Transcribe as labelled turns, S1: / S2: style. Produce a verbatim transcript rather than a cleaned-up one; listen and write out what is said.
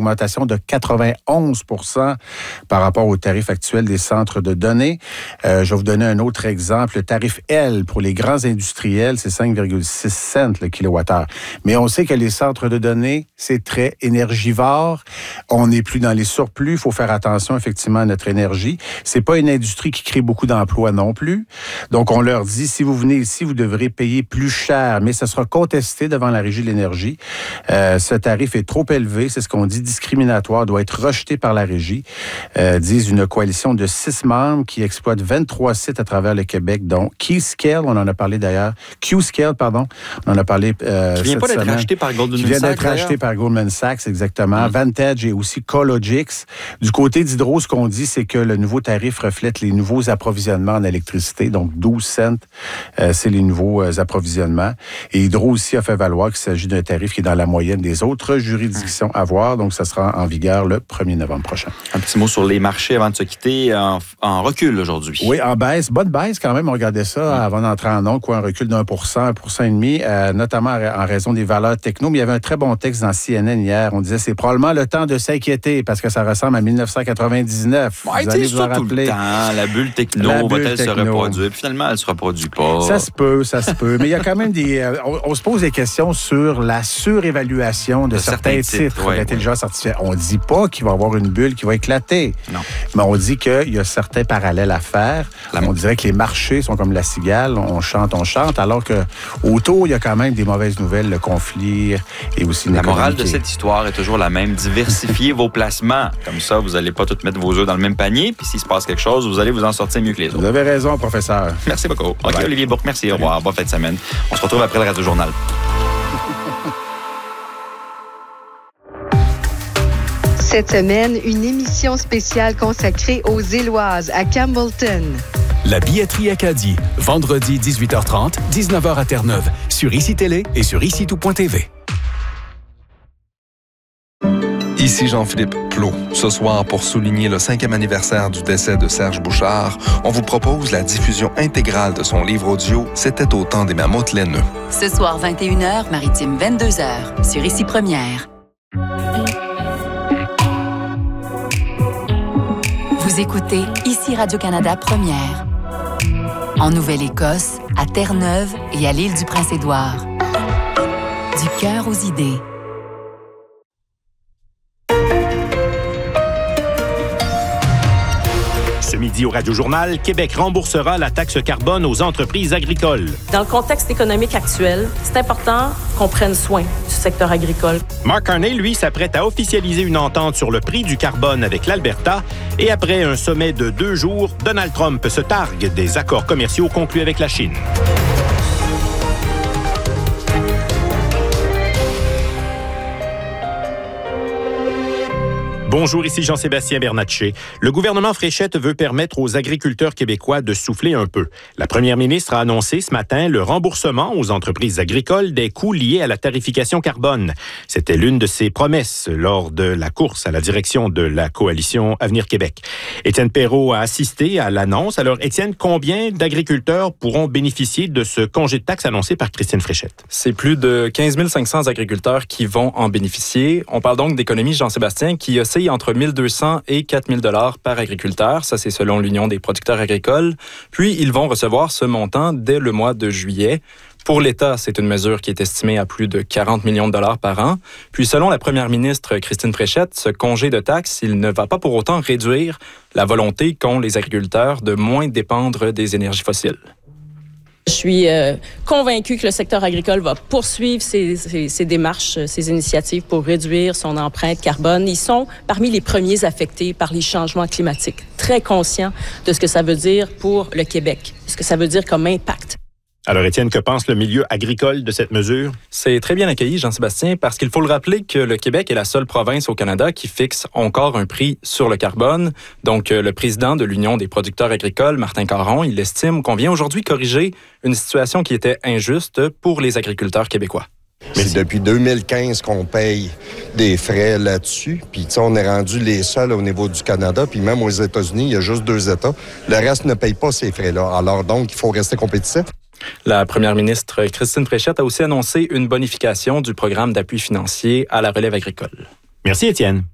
S1: augmentation de quatre-vingt-onze pour cent par rapport au tarif actuel des centres de données. Euh, je vais vous donner un autre exemple. Le tarif L pour les grands industriels, c'est cinq virgule six cents le kilowattheure. Mais on sait que les centres de données, c'est très énergivore. On n'est plus dans les surplus. Il faut faire attention, effectivement, à notre énergie. C'est pas une industrie qui crée beaucoup d'emplois non plus. Donc, on leur dit, si vous venez ici, vous devrez payer plus cher, mais ça sera contesté devant la Régie de l'énergie. Euh, ce tarif est trop élevé. C'est ce qu'on dit discriminatoire, doit être rejeté par la Régie. Euh, disent une coalition de six membres qui exploitent vingt-trois sites à travers le Québec, dont Keyscale, on en a parlé d'ailleurs. Qscale, pardon. On en a parlé euh,
S2: Qui vient pas d'être racheté par Goldman Sachs.
S1: Qui vient d'être racheté par Goldman Sachs, exactement. Mmh. Vantage et aussi Cologix. Du côté d'Hydro, ce qu'on dit, c'est que le nouveau tarif reflète les nouveaux approvisionnements en électricité. Donc, douze cents, euh, c'est les nouveaux euh, approvisionnements. Et Hydro aussi a fait valoir qu'il s'agit d'un tarif qui est dans la moyenne des autres juridictions à voir. Donc, ça sera en vigueur le premier novembre prochain.
S2: Un petit mot sur les marchés avant de se quitter. En, en recul aujourd'hui.
S1: Oui, en baisse. Bonne baisse quand même. On regardait ça mmh. avant d'entrer en ondes, quoi, un recul d'un pour cent, un pour cent et demi, euh, notamment en raison des valeurs techno. Mais il y avait un très bon texte dans C N N hier. On disait c'est probablement le temps de s'inquiéter parce que ça ressemble à dix-neuf cent quatre-vingt-dix-neuf.
S2: Ouais, vous allez vous en rappeler. Tout le temps, la bulle techno la bulle va-t-elle techno. se reproduire? Puis finalement, elle ne se reproduit pas.
S1: Ça se peut, ça se peut. Mais il y a quand même des... Euh, on, on se pose des questions sur la surévaluation de, de certains, certains titres, titres ouais, d'intelligence ouais. artificielle. On ne dit pas qu'il va y avoir une bulle qui va éclater. Non. Mais on dit qu'il y a certains parallèles à faire. La... On dirait que les marchés sont comme la cigale. On chante, on chante, alors que autour, il y a quand même des mauvaises nouvelles, le conflit et aussi...
S2: La morale de cette histoire est toujours la même. Diversifiez vos placements. Comme ça, vous n'allez pas tous mettre vos œufs dans le même panier. Puis s'il se passe quelque chose, vous allez vous en sortir mieux que les autres.
S1: Vous avez raison, professeur.
S2: Merci beaucoup. OK, bye. Olivier Bourque, merci. Au revoir. Bonne fin de semaine. On se retrouve après le Radio Journal.
S3: Cette semaine, une émission spéciale consacrée aux Éloises à Campbellton.
S4: La billetterie Acadie, vendredi dix-huit heures trente, dix-neuf heures à Terre-Neuve, sur Ici Télé et sur ici tout point t v.
S5: Ici Jean-Philippe Plot. Ce soir, pour souligner le cinquième anniversaire du décès de Serge Bouchard, on vous propose la diffusion intégrale de son livre audio « C'était au temps des mammouths laineux ».
S6: Ce soir, vingt et une heures, Maritime vingt-deux heures, sur Ici Première. Vous écoutez Ici Radio-Canada Première. En Nouvelle-Écosse, à Terre-Neuve et à l'île du Prince-Édouard. Du cœur aux idées.
S7: Ce midi au Radio Journal, Québec remboursera la taxe carbone aux entreprises agricoles.
S8: Dans le contexte économique actuel, c'est important qu'on prenne soin du secteur agricole.
S7: Mark Carney, lui, s'apprête à officialiser une entente sur le prix du carbone avec l'Alberta. Et après un sommet de deux jours, Donald Trump se targue des accords commerciaux conclus avec la Chine. Bonjour, ici Jean-Sébastien Bernatchez. Le gouvernement Fréchette veut permettre aux agriculteurs québécois de souffler un peu. La première ministre a annoncé ce matin le remboursement aux entreprises agricoles des coûts liés à la tarification carbone. C'était l'une de ses promesses lors de la course à la direction de la coalition Avenir Québec. Étienne Perrault a assisté à l'annonce. Alors, Étienne, combien d'agriculteurs pourront bénéficier de ce congé de taxe annoncé par Christine Fréchette?
S9: C'est plus de quinze mille cinq cents agriculteurs qui vont en bénéficier. On parle donc d'économie, Jean-Sébastien, qui oscille entre mille deux cents et quatre mille dollars par agriculteur. Ça, c'est selon l'Union des producteurs agricoles. Puis, ils vont recevoir ce montant dès le mois de juillet. Pour l'État, c'est une mesure qui est estimée à plus de quarante millions de dollars par an. Puis, selon la première ministre Christine Fréchette, ce congé de taxe, il ne va pas pour autant réduire la volonté qu'ont les agriculteurs de moins dépendre des énergies fossiles.
S8: Je suis euh, convaincue que le secteur agricole va poursuivre ses, ses, ses démarches, ses initiatives pour réduire son empreinte carbone. Ils sont parmi les premiers affectés par les changements climatiques, très conscients de ce que ça veut dire pour le Québec, ce que ça veut dire comme impact.
S7: Alors, Étienne, que pense le milieu agricole de cette mesure?
S9: C'est très bien accueilli, Jean-Sébastien, parce qu'il faut le rappeler que le Québec est la seule province au Canada qui fixe encore un prix sur le carbone. Donc, le président de l'Union des producteurs agricoles, Martin Caron, il estime qu'on vient aujourd'hui corriger une situation qui était injuste pour les agriculteurs québécois.
S10: C'est depuis deux mille quinze qu'on paye des frais là-dessus. Puis, tu sais, on est rendu les seuls au niveau du Canada. Puis même aux États-Unis, il y a juste deux États. Le reste ne paye pas ces frais-là. Alors donc, il faut rester compétitif.
S9: La première ministre Christine Fréchette a aussi annoncé une bonification du programme d'appui financier à la relève agricole.
S7: Merci, Étienne.